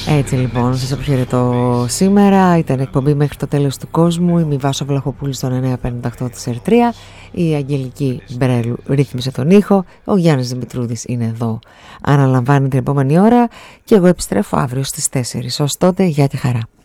Έτσι λοιπόν, σας αποχαιρετώ σήμερα. Ήταν εκπομπή μέχρι το τέλος του κόσμου. Είμαι η Βάσο Βλαχοπούλη στον 958 της ΕΡΤΡΙΑ. Η Αγγελική Μπρέλου ρύθμισε τον ήχο. Ο Γιάννης Δημητρούδης είναι εδώ, αναλαμβάνει την επόμενη ώρα. Και εγώ επιστρέφω αύριο στις 4. Ως τότε, για τη χαρά.